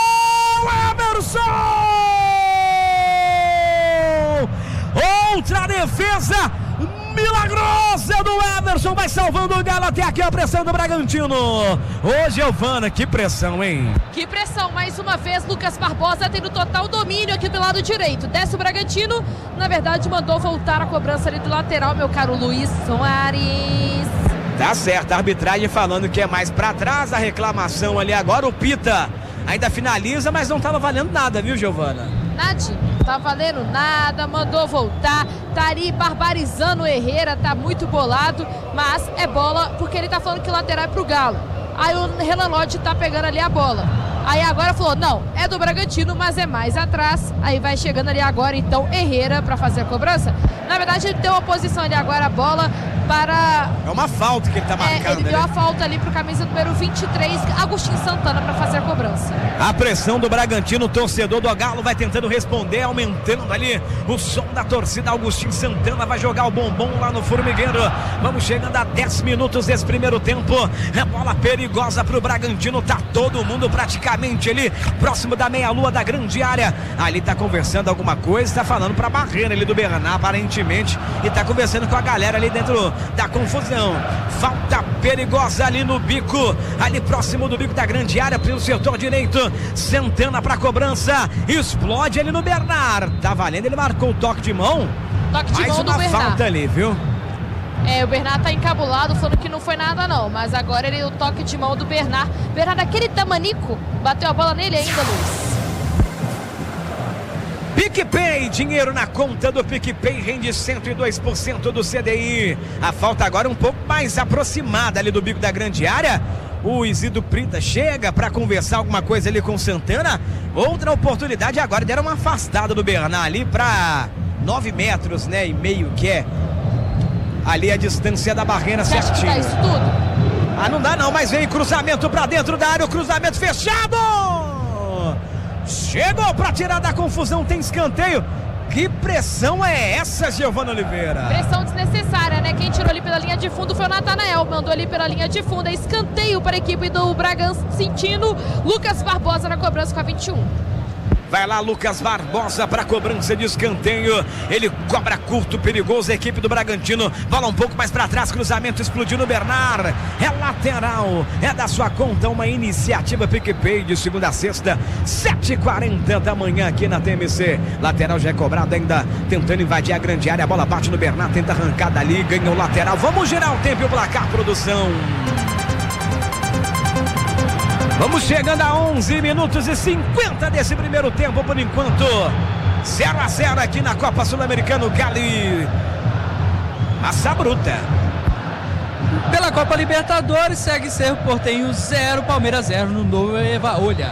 Emerson! Outra defesa milagrosa do Emerson, vai salvando o Galo até aqui, a pressão do Bragantino. Ô Giovana, que pressão, hein? Que pressão, mais uma vez Lucas Barbosa tendo total domínio aqui do lado direito, desce o Bragantino, na verdade mandou voltar a cobrança ali do lateral, meu caro Luiz Soares. Tá certo, a arbitragem falando que é mais pra trás, a reclamação ali agora, o Pita ainda finaliza, mas não tava valendo nada, viu, Giovana? Nadinho, tá valendo nada, mandou voltar, tá ali barbarizando o Herrera, tá muito bolado, mas é bola, porque ele tá falando que o lateral é pro Galo. Aí o Renan Lodge tá pegando ali a bola. Aí agora falou, não, é do Bragantino, mas é mais atrás. Aí vai chegando ali agora, então, Herrera pra fazer a cobrança. Na verdade, ele deu uma posição ali agora, a bola para... É uma falta que ele tá marcando. Ele deu a falta ali pro camisa número 23, Agostinho Santana, para fazer a cobrança. A pressão do Bragantino, o torcedor do Galo vai tentando responder, aumentando ali o som da torcida. Agostinho Santana vai jogar o bombom lá no formigueiro. Vamos chegando a 10 minutos desse primeiro tempo. É bola perigosa pro Bragantino, tá todo mundo praticamente ali próximo da meia-lua da grande área. Ali tá conversando alguma coisa, tá falando pra barreira ali do Bernard, aparentemente, e tá conversando com a galera ali dentro da confusão. Falta perigosa ali no bico, ali próximo do bico da grande área, pelo setor direito. Santana pra cobrança, explode ali no Bernard. Tá valendo, ele marcou o toque de mão. Toque de mais mão do uma Bernard. falta ali, viu? O Bernard tá encabulado, falando que não foi nada não, mas agora ele, o toque de mão do Bernard. Bernard, aquele tamanico, bateu a bola nele ainda, Luiz. PicPay, dinheiro na conta do PicPay, rende 102% do CDI. A falta agora um pouco mais aproximada ali do bico da grande área. O Isidro Prita chega para conversar alguma coisa ali com o Santana. Outra oportunidade agora, deram uma afastada do Bernard ali para 9 metros, né, e meio, que é ali a distância da barreira certinho. Tá isso tudo? Ah, não dá não, mas vem cruzamento para dentro da área, o cruzamento fechado! Chegou para tirar da confusão, tem escanteio. Que pressão é essa, Giovana Oliveira? Pressão desnecessária, né? Quem tirou ali pela linha de fundo foi o Natanael, mandou ali pela linha de fundo. É escanteio para a equipe do Bragantino. Lucas Barbosa na cobrança com a 21. Vai lá Lucas Barbosa para cobrança de escanteio. Ele cobra curto, perigoso. A equipe do Bragantino, bola um pouco mais para trás, cruzamento explodiu no Bernard. É lateral, é da sua conta, uma iniciativa PicPay de segunda a sexta, 7h40 da manhã aqui na TMC. Lateral já é cobrado ainda, tentando invadir a grande área. A bola bate no Bernard, tenta arrancar dali, ganha o lateral. Vamos girar o tempo e o placar, produção. Vamos chegando a 11 minutos e 50 desse primeiro tempo por enquanto. 0-0 aqui na Copa Sul-Americana, Galo e Massa Bruta. Pela Copa Libertadores, segue Cerro Porteño 0, Palmeiras 0 no novo Olha.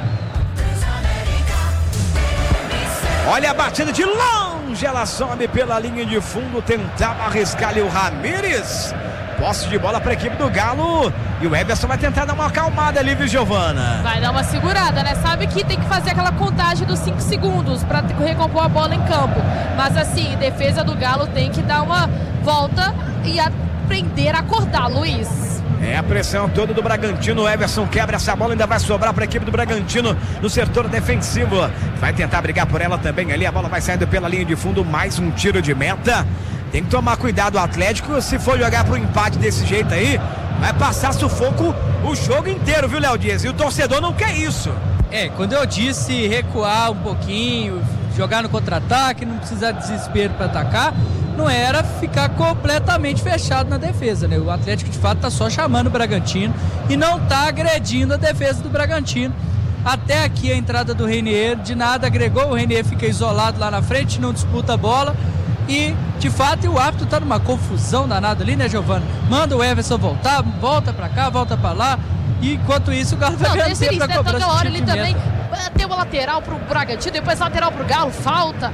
Olha a batida de longe, ela sobe pela linha de fundo, tentava arriscar ali o Ramírez. Posse de bola para a equipe do Galo. E o Everson vai tentar dar uma acalmada ali, viu, Giovana? Vai dar uma segurada, né? Sabe que tem que fazer aquela contagem dos 5 segundos para recompor a bola em campo. Mas assim, defesa do Galo tem que dar uma volta e aprender a acordar, Luiz. É a pressão toda do Bragantino. O Everson quebra essa bola, ainda vai sobrar para a equipe do Bragantino no setor defensivo. Vai tentar brigar por ela também ali. A bola vai saindo pela linha de fundo. Mais um tiro de meta. Tem que tomar cuidado o Atlético. Se for jogar pro empate desse jeito aí, vai passar sufoco o jogo inteiro, viu, Léo Dias? E o torcedor não quer isso. Quando eu disse recuar um pouquinho, jogar no contra-ataque, não precisar de desespero para atacar, não era ficar completamente fechado na defesa, né? O Atlético de fato tá só chamando o Bragantino e não tá agredindo a defesa do Bragantino. Até aqui a entrada do Renier de nada agregou, o Renier fica isolado lá na frente, não disputa a bola. E, de fato, o árbitro tá numa confusão danada ali, né, Giovana? Manda o Everson voltar, volta pra cá, volta pra lá. E, enquanto isso, o Galo vai ganhando tempo pra cobrança. Toda hora ele também tem uma lateral pro Bragantino, depois lateral pro Galo, falta.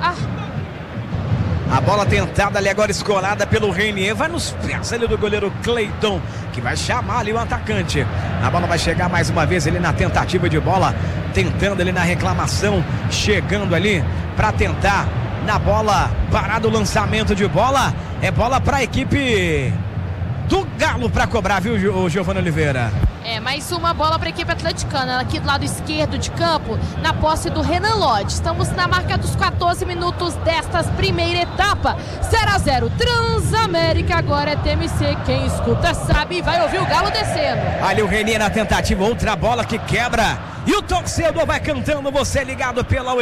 A bola tentada ali agora, escolada pelo Renier. Vai nos pés ali do goleiro Cleiton, que vai chamar ali o atacante. A bola vai chegar mais uma vez ali na tentativa de bola, tentando ali na reclamação, chegando ali pra tentar. Na bola, parado o lançamento de bola. É bola para a equipe do Galo para cobrar, viu, Giovana Oliveira? Mais uma bola para a equipe atleticana, aqui do lado esquerdo de campo, na posse do Renan Lodge. Estamos na marca dos 14 minutos desta primeira etapa. 0-0, Transamérica, agora é TMC. Quem escuta sabe, vai ouvir o Galo descendo. Ali o Renier na tentativa, outra bola que quebra. E o torcedor vai cantando, você ligado pela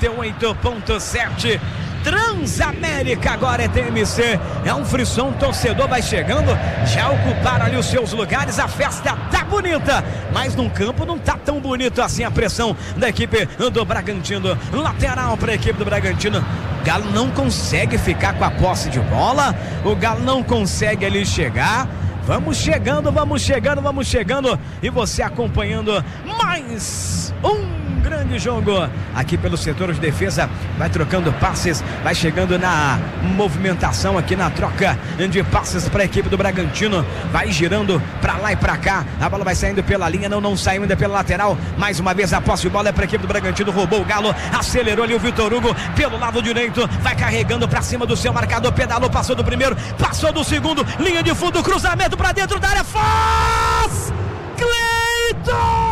88.7. Transamérica agora é TMC. É um frisson, o torcedor vai chegando. Já ocuparam ali os seus lugares. A festa tá bonita, mas num campo não tá tão bonito assim. A pressão da equipe do Bragantino. Lateral para a equipe do Bragantino. O Galo não consegue ficar com a posse de bola. O Galo não consegue ali chegar. Vamos chegando. E você acompanhando mais um um grande jogo aqui pelo setor de defesa, vai trocando passes, vai chegando na movimentação aqui na troca de passes para a equipe do Bragantino, vai girando para lá e para cá, a bola vai saindo pela linha, não saiu ainda pela lateral, mais uma vez a posse de bola é para a equipe do Bragantino, roubou o Galo, acelerou ali o Vitor Hugo pelo lado direito, vai carregando para cima do seu marcador, pedalou, passou do primeiro, passou do segundo, linha de fundo, cruzamento para dentro da área, faz! Cleiton!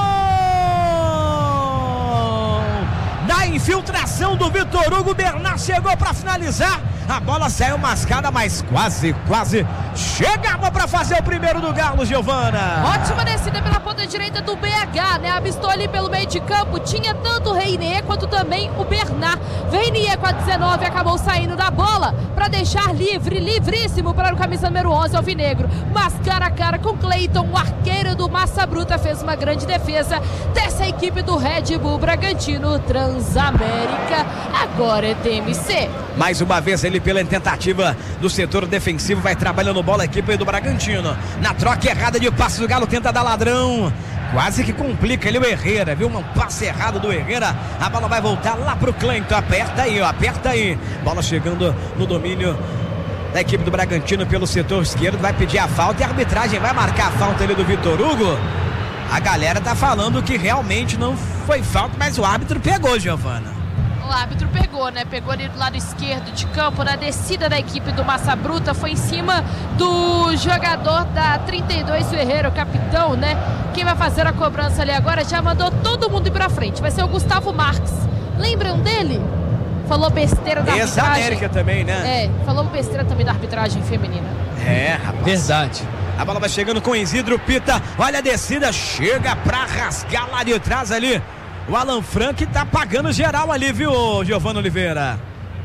Na infiltração do Vitor Hugo, Bernard chegou para finalizar, a bola saiu mascada, mas quase chegava para fazer o primeiro do Galo, Giovana. Ótima descida pela ponta direita do BH, né? Avistou ali pelo meio de campo, tinha tanto o Reinier quanto também o Bernard. Reinier com a 19 acabou saindo da bola para deixar livríssimo para o camisa número 11, alvinegro. Mas cara a cara com Cleiton, o arqueiro do Massa Bruta, fez uma grande defesa dessa equipe do Red Bull Bragantino. Transamérica, agora é TMC. Mais uma vez ele pela tentativa do setor defensivo, vai trabalhando bola a equipe do Bragantino. Na troca errada de passes, o Galo tenta dar ladrão. Quase que complica ali o Herrera, viu? Um passe errado do Herrera. A bola vai voltar lá pro Cleiton. Aperta aí. Bola chegando no domínio da equipe do Bragantino pelo setor esquerdo. Vai pedir a falta e a arbitragem vai marcar a falta ali do Vitor Hugo. A galera tá falando que realmente não foi falta, mas o árbitro pegou, Giovana. O árbitro pegou, né? Pegou ali do lado esquerdo de campo, na descida da equipe do Massa Bruta, foi em cima do jogador da 32, o Herrera, o capitão, né? Quem vai fazer a cobrança ali agora já mandou todo mundo ir pra frente. Vai ser o Gustavo Marques. Lembram dele? Falou besteira da arbitragem. Ex-América também, né? Falou besteira também da arbitragem feminina. Rapaz. Verdade. A bola vai chegando com Isidro Pita. Olha a descida, chega pra rasgar lá de trás ali. O Alan Frank tá pagando geral ali, viu, Giovana Oliveira?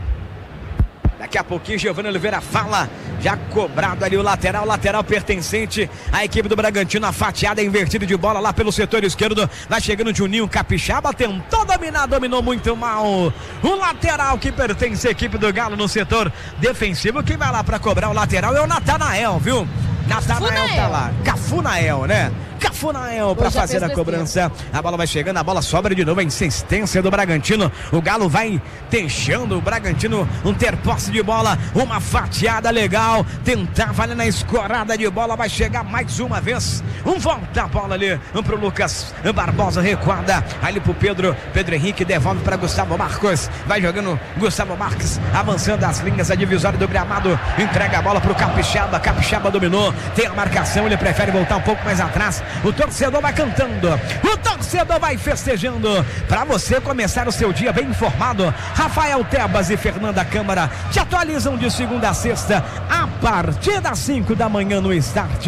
Daqui a pouquinho Giovana Oliveira fala, já cobrado ali o lateral pertencente à equipe do Bragantino, a fatiada invertida de bola lá pelo setor esquerdo, vai chegando o Juninho Capixaba, tentou dominar, dominou muito mal, o lateral que pertence à equipe do Galo no setor defensivo, quem vai lá pra cobrar o lateral é o Natanael, viu? Natanael tá lá, Cafunael, né? Cafunael para fazer a cobrança. A bola vai chegando, a bola sobra de novo, a insistência do Bragantino. O Galo vai deixando o Bragantino ter posse de bola, uma fatiada legal, tentava ali na escorada de bola, vai chegar mais uma vez, volta a bola ali pro Lucas Barbosa, recuada ali pro Pedro Henrique, devolve para Gustavo Marcos, vai jogando Gustavo Marques, avançando as linhas, a divisória do gramado, entrega a bola pro Capixaba dominou, tem a marcação, ele prefere voltar um pouco mais atrás. O torcedor vai cantando, o torcedor vai festejando. Para você começar o seu dia bem informado, Rafael Tebas e Fernanda Câmara te atualizam de segunda a sexta a partir das 5 da manhã no Start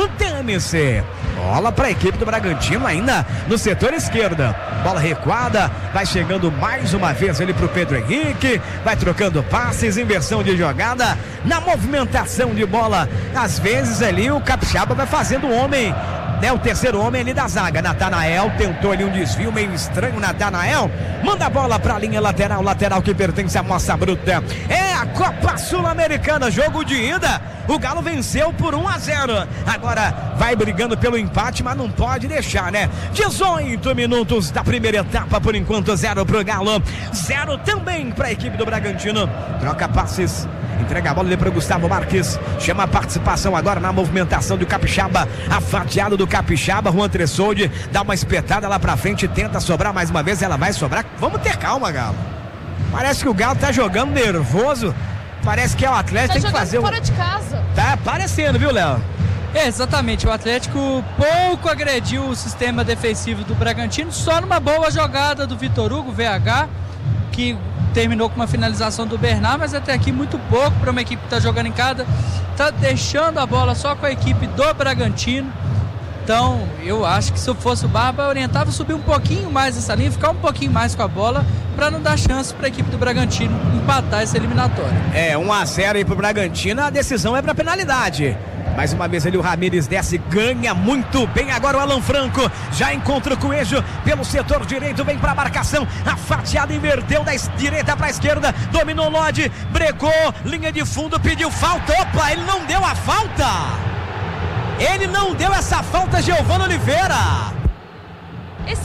TMC. Bola para a equipe do Bragantino ainda no setor esquerdo. Bola recuada, vai chegando mais uma vez ali para o Pedro Henrique, vai trocando passes, inversão de jogada, na movimentação de bola. Às vezes ali o Capixaba vai fazendo o homem, né, o terceiro homem ali da zaga. Natanael tentou ali um desvio meio estranho. Natanael manda a bola para a linha lateral que pertence à Massa Bruta. É a Copa Sul-Americana, jogo de ida. O Galo venceu por 1-0. Agora vai brigando pelo empate, mas não pode deixar, né? 18 minutos da primeira etapa, por enquanto 0 pro Galo, 0 também para a equipe do Bragantino. Troca passes, entrega a bola ali para o Gustavo Marques, chama a participação agora na movimentação do Capixaba, a fatiada do Capixaba, Juan Tressoldi dá uma espetada lá pra frente, tenta sobrar mais uma vez, ela vai sobrar. Vamos ter calma, Galo. Parece que o Galo tá jogando nervoso, parece que é o Atlético, tem que fazer fora de casa. Tá parecendo, viu, Léo? Exatamente, o Atlético pouco agrediu o sistema defensivo do Bragantino, só numa boa jogada do Vitor Hugo, VH, que terminou com uma finalização do Bernard, mas até aqui muito pouco para uma equipe que está jogando em casa, está deixando a bola só com a equipe do Bragantino. Então eu acho que se eu fosse o Barba, eu orientava subir um pouquinho mais essa linha, ficar um pouquinho mais com a bola, para não dar chance para a equipe do Bragantino empatar essa eliminatória. 1-0 aí pro Bragantino, a decisão é para penalidade. Mais uma vez ali o Ramírez desce, ganha muito bem agora o Alan Franco, já encontra o Coelho pelo setor direito, vem para a marcação, a fatiada inverteu da direita para a esquerda, dominou o Lodi, brecou, linha de fundo, pediu falta, opa, ele não deu a falta, ele não deu essa falta, Giovana Oliveira. Esse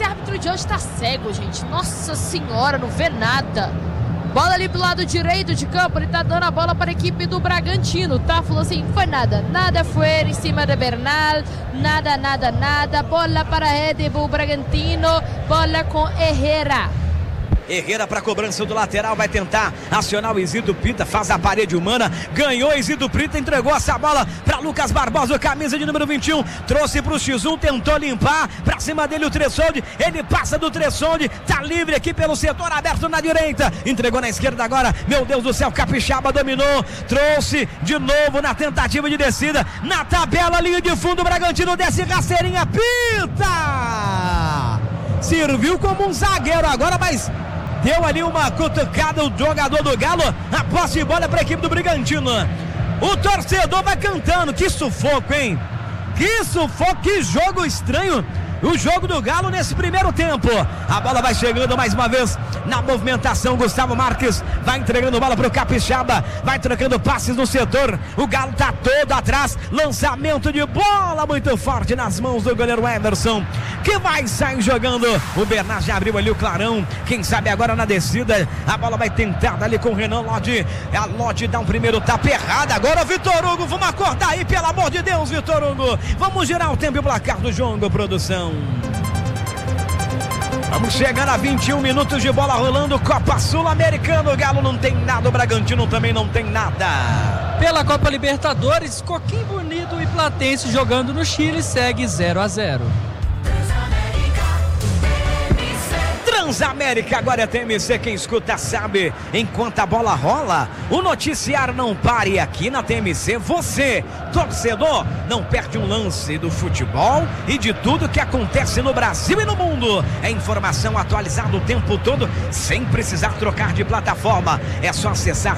árbitro de hoje tá cego, gente. Nossa senhora, não vê nada. Bola ali pro lado direito de campo, ele tá dando a bola para a equipe do Bragantino, tá? Falou assim, foi nada foi em cima de Bernal, nada. Bola para Red Bull Bragantino, bola com Herrera. Herrera para cobrança do lateral, vai tentar acionar o Isidro Pita, faz a parede humana, ganhou Isidro Pita, entregou essa bola para Lucas Barbosa, camisa de número 21, trouxe para o X1, tentou limpar, para cima dele o Tressoldi, ele passa do Tressoldi, tá livre aqui pelo setor aberto na direita, entregou na esquerda agora, meu Deus do céu, Capixaba dominou, trouxe de novo na tentativa de descida, na tabela, linha de fundo, Bragantino desce rasteirinha, Pita! Serviu como um zagueiro agora, mas deu ali uma cutucada o jogador do Galo, a posse de bola para a equipe do Bragantino. O torcedor vai cantando, que sufoco, hein? Que sufoco, que jogo estranho. O jogo do Galo nesse primeiro tempo. A bola vai chegando mais uma vez na movimentação. Gustavo Marques vai entregando bola para o Capixaba, vai trocando passes no setor. O Galo tá todo atrás. Lançamento de bola muito forte nas mãos do goleiro Emerson, que vai sair jogando. O Bernard já abriu ali o clarão. Quem sabe agora na descida a bola vai tentar ali com o Renan Lodi. A Lodi dá um primeiro tapa errado. Agora o Vitor Hugo, vamos acordar aí, pelo amor de Deus, Vitor Hugo. Vamos girar o tempo e o placar do jogo, produção. Vamos chegando a 21 minutos de bola rolando, Copa Sul-Americana. O Galo não tem nada, o Bragantino também não tem nada. Pela Copa Libertadores, Coquimbo Unido e Platense jogando no Chile, segue 0-0. Transamérica, agora é TMC, quem escuta sabe. Enquanto a bola rola, o noticiário não pare aqui na TMC. Você, torcedor, não perde um lance do futebol e de tudo que acontece no Brasil e no mundo. É informação atualizada o tempo todo, sem precisar trocar de plataforma. É só acessar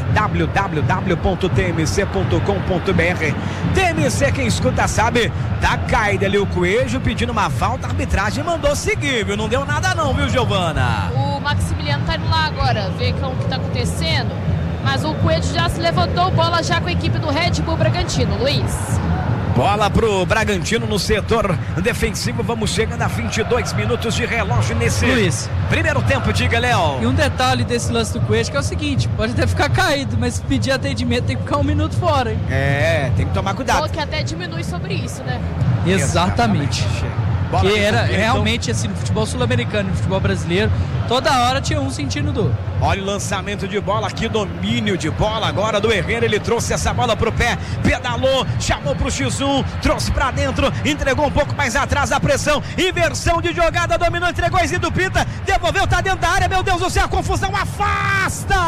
www.tmc.com.br. TMC, quem escuta sabe. Tá caído ali o Coelho pedindo uma falta, a arbitragem mandou seguir, viu? Não deu nada não, viu, Giovana? O Maximiliano tá indo lá agora ver o que tá acontecendo, mas o Coelho já se levantou, bola já com a equipe do Red Bull Bragantino, Luiz. Bola pro Bragantino no setor defensivo, vamos chegando a 22 minutos de relógio nesse Luiz, primeiro tempo, diga, Léo. E um detalhe desse lance do Coelho que é o seguinte, pode até ficar caído, mas se pedir atendimento tem que ficar 1 minuto fora, hein? É, tem que tomar cuidado. Ou que até diminui sobre isso, né? Exatamente. Bola que era então, realmente assim, no futebol sul-americano, no futebol brasileiro, toda hora tinha um sentindo dor. Olha o lançamento de bola, que domínio de bola agora do Herrera, ele trouxe essa bola pro pé, pedalou, chamou pro X1, trouxe pra dentro, entregou um pouco mais atrás da pressão, inversão de jogada, dominou, entregou Isidro Pita, devolveu, tá dentro da área, meu Deus do céu, a confusão, afasta!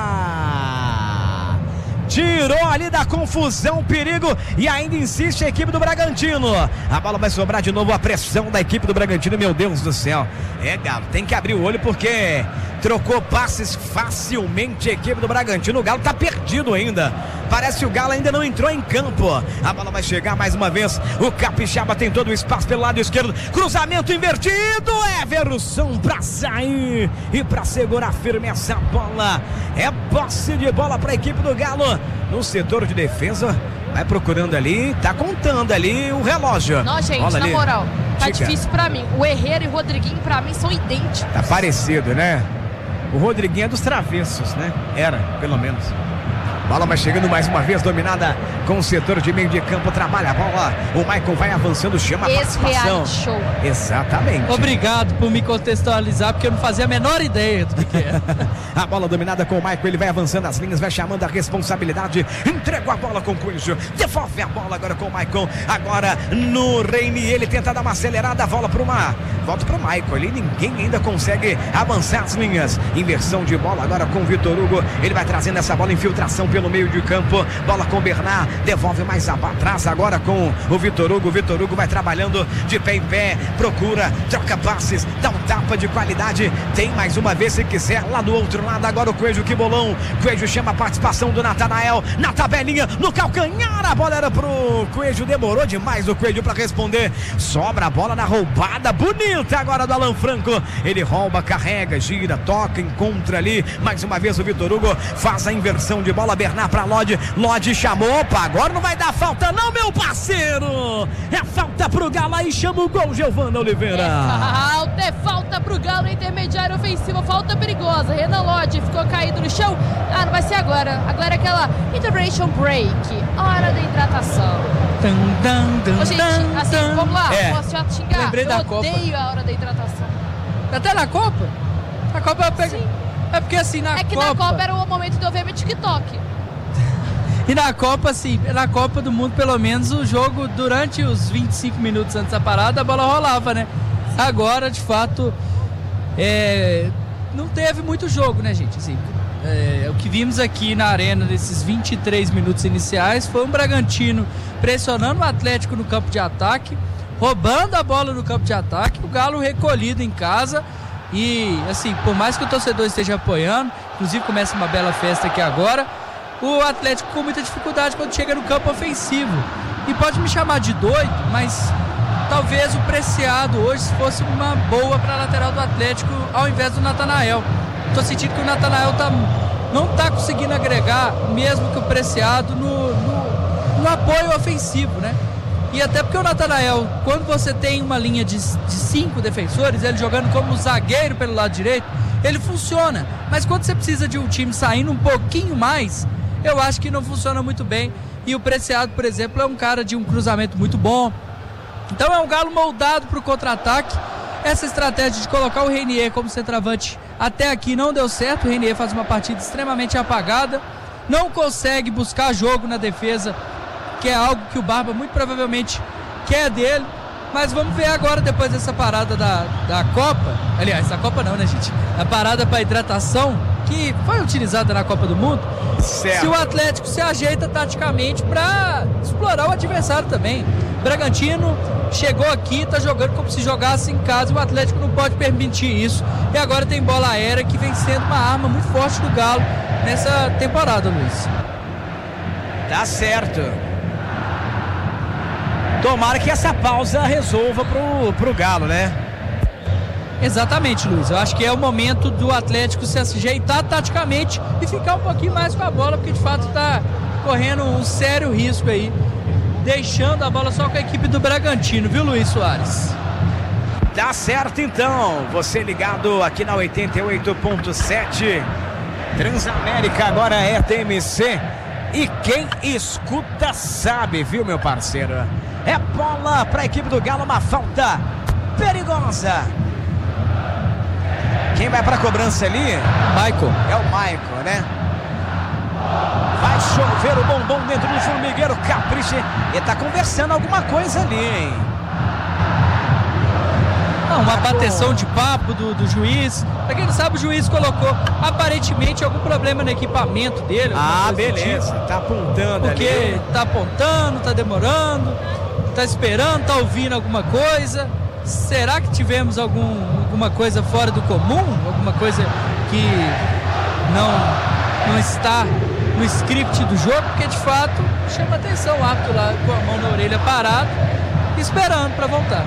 Tirou ali da confusão, perigo, e ainda insiste a equipe do Bragantino. A bola vai sobrar de novo, a pressão da equipe do Bragantino, meu Deus do céu. É, Galo, tem que abrir o olho porque trocou passes facilmente a equipe do Bragantino. O Galo tá perdido ainda. Parece que o Galo ainda não entrou em campo. A bola vai chegar mais uma vez. O Capixaba tem todo o espaço pelo lado esquerdo. Cruzamento invertido. Everson pra sair e pra segurar firme essa bola. É posse de bola pra equipe do Galo. No setor de defesa, vai procurando ali, tá contando ali o relógio. Não, gente, bola na ali. moral, tá Diga. difícil pra mim. O Herrera e o Rodriguinho pra mim são idênticos. Tá parecido, né? O Rodriguinho é dos travessos, né? Era, pelo menos. Bola vai chegando mais uma vez, dominada com o setor de meio de campo, trabalha a bola. O Michael vai avançando, chama a participação. Show. Exatamente. Obrigado por me contextualizar, porque eu não fazia a menor ideia do que é. A bola dominada com o Michael, ele vai avançando as linhas, vai chamando a responsabilidade, entregou a bola com o Coelho, devolve a bola agora com o Michael, agora no Reine, ele tenta dar uma acelerada, volta pro Michael, ali ninguém ainda consegue avançar as linhas, inversão de bola agora com o Vitor Hugo, ele vai trazendo essa bola, infiltração pelo meio de campo, bola com o Bernard, devolve mais atrás agora com o Vitor Hugo vai trabalhando de pé em pé, procura, troca passes, dá um tapa de qualidade, tem mais uma vez se quiser, lá do outro lado agora o Coelho, que bolão, Coelho chama a participação do Natanael, na tabelinha, no calcanhar, a bola era pro Coelho, demorou demais o Coelho para responder, sobra a bola na roubada, bonita agora do Alan Franco, ele rouba, carrega, gira, toca, encontra ali, mais uma vez o Vitor Hugo faz a inversão de bola, Bernard para Lodi chamou, opa, agora não vai dar falta não, meu parceiro, é falta pro Galo e chama o gol, Giovana Oliveira. É falta, é falta pro Galo, intermediário ofensivo, falta perigosa. Renan Lodge ficou caído no chão. Ah, não vai ser agora. Agora é aquela intervention break, hora da hidratação. Ô, gente, assim, vamos lá, posso já xingar? Lembrei da Copa. Eu odeio a hora da hidratação. Até na Copa? A Copa eu pego. É porque assim, na Copa era o momento de eu ver meu TikTok. E na Copa, assim, na Copa do Mundo, pelo menos, o jogo, durante os 25 minutos antes da parada, a bola rolava, né? Agora, de fato, não teve muito jogo, né, gente? Assim, o que vimos aqui na arena nesses 23 minutos iniciais foi um Bragantino pressionando o Atlético no campo de ataque, roubando a bola no campo de ataque, o Galo recolhido em casa. E, assim, por mais que o torcedor esteja apoiando, inclusive começa uma bela festa aqui agora, o Atlético com muita dificuldade quando chega no campo ofensivo. E pode me chamar de doido, mas talvez o Preciado hoje fosse uma boa para a lateral do Atlético ao invés do Natanael. Estou sentindo que o Natanael não está conseguindo agregar, mesmo que o Preciado, no apoio ofensivo, né? E até porque o Natanael, quando você tem uma linha de 5 defensores, ele jogando como zagueiro pelo lado direito, ele funciona. Mas quando você precisa de um time saindo um pouquinho mais, eu acho que não funciona muito bem. E o Preciado, por exemplo, é um cara de um cruzamento muito bom. Então é um Galo moldado para o contra-ataque. Essa estratégia de colocar o Reinier como centroavante até aqui não deu certo. O Reinier faz uma partida extremamente apagada, não consegue buscar jogo na defesa, que é algo que o Barba muito provavelmente quer dele. Mas vamos ver agora, depois dessa parada da Copa. Aliás, da Copa não, né, gente? A parada para hidratação, que foi utilizada na Copa do Mundo. Certo. Se o Atlético se ajeita taticamente para explorar o adversário também. Bragantino chegou aqui, tá jogando como se jogasse em casa. O Atlético não pode permitir isso. E agora tem bola aérea, que vem sendo uma arma muito forte do Galo nessa temporada, Luiz. Tá certo. Tomara que essa pausa resolva pro Galo, né? Exatamente, Luiz. Eu acho que é o momento do Atlético se ajeitar taticamente e ficar um pouquinho mais com a bola, porque de fato está correndo um sério risco aí, deixando a bola só com a equipe do Bragantino, viu, Luiz Soares? Tá certo, então. Você ligado aqui na 88.7 Transamérica, agora é TMC. E quem escuta sabe, viu, meu parceiro? É bola para a equipe do Galo, uma falta perigosa. Quem vai para a cobrança ali? Michael. É o Michael, né? Vai chover o bombom dentro do formigueiro. Capricha. Ele tá conversando alguma coisa ali, hein? Não, uma bateção de papo do juiz. Pra quem não sabe, o juiz colocou aparentemente algum problema no equipamento dele. Ah, beleza. Tipo. Tá apontando porque ali. Porque tá apontando, tá demorando, tá esperando, tá ouvindo alguma coisa. Será que tivemos alguma coisa fora do comum? Alguma coisa que não está no script do jogo? Porque de fato chama atenção o árbitro lá com a mão na orelha parado, esperando para voltar.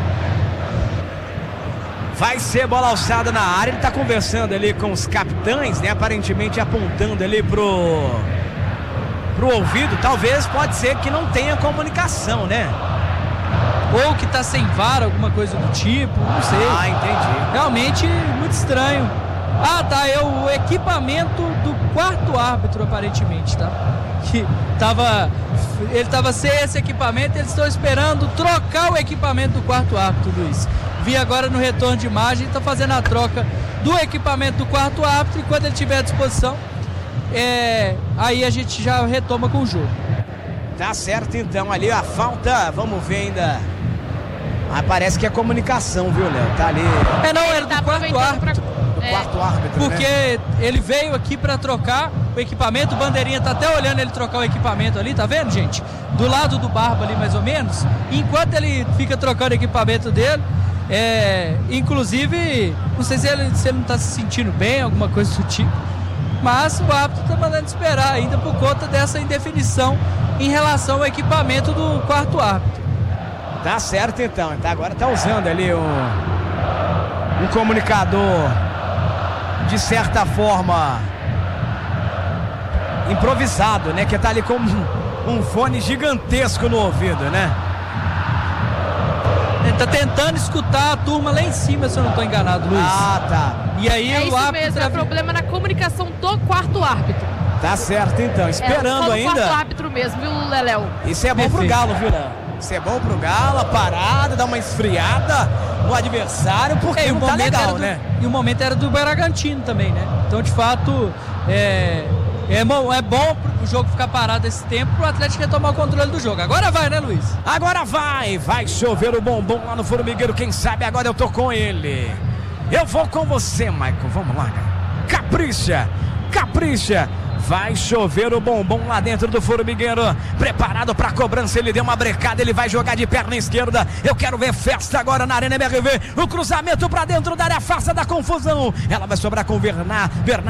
Vai ser bola alçada na área. Ele tá conversando ali com os capitães, né? Aparentemente apontando ali pro ouvido. Talvez pode ser que não tenha comunicação, né? Ou que tá sem VAR, alguma coisa do tipo, não sei. Ah, entendi. Realmente muito estranho. Ah, tá, é o equipamento do quarto árbitro, aparentemente, tá? Que ele tava sem esse equipamento, eles estão esperando trocar o equipamento do quarto árbitro, Luiz. Vi agora no retorno de imagem, tá fazendo a troca do equipamento do quarto árbitro, e quando ele tiver à disposição, aí a gente já retoma com o jogo. Tá certo, então, ali a falta, vamos ver ainda. Ah, parece que é comunicação, viu, Léo? Tá ali. Não, era do quarto árbitro. Do quarto árbitro, porque né? Ele veio aqui pra trocar o equipamento, o Bandeirinha tá até olhando ele trocar o equipamento ali, tá vendo, gente? Do lado do Barba ali, mais ou menos. E enquanto ele fica trocando o equipamento dele, inclusive, não sei se ele não tá se sentindo bem, alguma coisa do tipo, mas o árbitro tá mandando esperar ainda por conta dessa indefinição em relação ao equipamento do quarto árbitro. Tá certo, então. Agora tá usando ali um comunicador, de certa forma, improvisado, né? Que tá ali com um fone gigantesco no ouvido, né? tá tentando escutar a turma lá em cima, se eu não tô enganado, Luiz. Ah, tá. E aí É o isso árbitro... mesmo, é problema na comunicação do quarto árbitro. Tá certo então, esperando só ainda. quarto árbitro mesmo, viu, Leléo? Isso é bom pro Galo, viu, Léo? Isso é bom pro Galo, a parada, dar uma esfriada no adversário, porque não tá legal, né? E o momento era do Bragantino também, né? Então, de fato, é bom o jogo ficar parado esse tempo pro Atlético retomar o controle do jogo. Agora vai, né, Luiz? Agora vai chover o bombom lá no Formigueiro, quem sabe agora eu tô com ele. Eu vou com você, Maicon, vamos lá, cara. Capricha. Vai chover o bombom lá dentro do Formigueiro. Preparado para cobrança, ele deu uma brecada, ele vai jogar de perna esquerda. Eu quero ver festa agora na Arena MRV. O cruzamento para dentro da área, afasta da confusão. Ela vai sobrar com o Bernard.